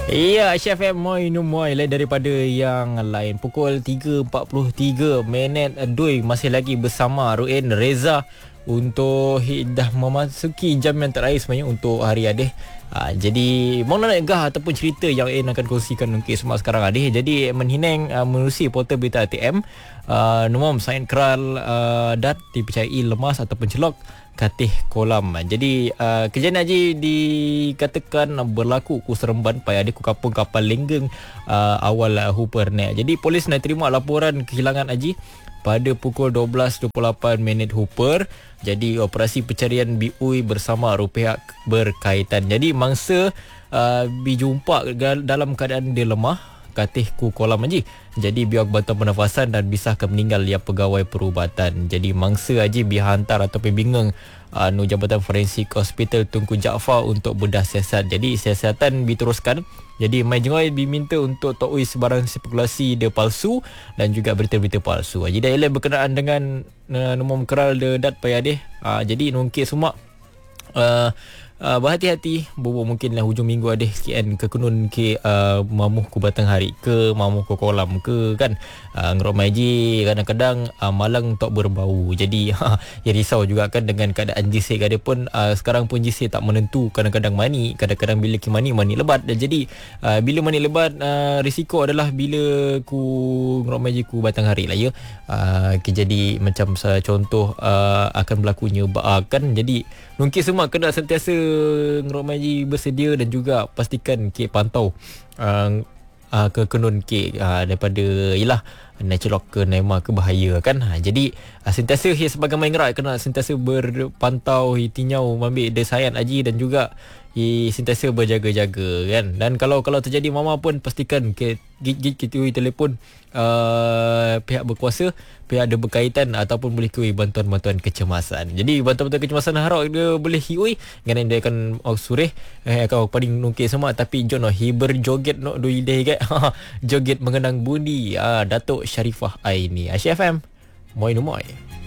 Ya, Chef M Moi Numoy lain daripada yang lain. Pukul 3.43 minit Dui masih lagi bersama Ruin Reza untuk dah memasuki jam yang terakhir sebenarnya untuk hari Adih. Jadi mana nak gah ataupun cerita yang akan kongsikan mungkin semua sekarang Adih. Jadi menhineng menerusi portal berita ATM, nomor sain keral dat dipercayai lemas ataupun celok Katih kolam. Jadi kejadian haji dikatakan berlaku ku Seremban pai ada ku kampung kapal Lenggeng awal Hooper ni. Jadi polis nak terima laporan kehilangan haji pada pukul 12.28 minit Hooper. Jadi operasi pencarian BUI bersama pihak berkaitan. Jadi mangsa dijumpa dalam keadaan dia lemah Katih ku kolam haji. Jadi biar bantuan pernafasan dan bisahkan meninggal ia pegawai perubatan. Jadi mangsa haji dihantar ataupun bingung Jabatan Forensik Hospital Tunku Jaafar untuk bedah siasat. Jadi siasatan diteruskan. Jadi mai jengoi diminta untuk tahui sebarang spekulasi dia palsu dan juga berita-berita palsu. Jadi dah berkenaan dengan nombor keral de dat payah deh. Jadi nungkit semua berhati-hati bobo mungkinlah hujung minggu ada sekian ke kunun ke mamuh ku batang hari ke mamuh ku kolam ke kan ngerok maji kadang-kadang malang tak berbau. Jadi ya risau juga kan dengan keadaan jisik ada pun sekarang pun jisik tak menentu, kadang-kadang mani, kadang-kadang bila ke mani lebat. Dan jadi bila mani lebat risiko adalah bila ku ngerok maji ku batang hari lah ya. Jadi macam contoh akan berlakunya kan. Jadi nungkit semua kena sentiasa ngerok maji bersedia dan juga pastikan ke pantau ke kenun ke daripada ialah natural ke nema ke bahaya kan. Jadi sentiasa sebagai main gerak kena sentiasa berpantau tinyau ambil desain haji dan juga sentiasa berjaga-jaga kan. Dan kalau terjadi mama pun pastikan ke kita telefon pihak berkuasa, pihak ada berkaitan ataupun boleh kui bantuan-bantuan kecemasan. Jadi bantuan-bantuan kecemasan harap dia boleh hiui dengan dia akan sureh akan paling nungkit semua. Tapi jono hiber joget no do ideh ke joget mengenang bundi Datuk Sharifah Aini. Asyik FM Moi no moi.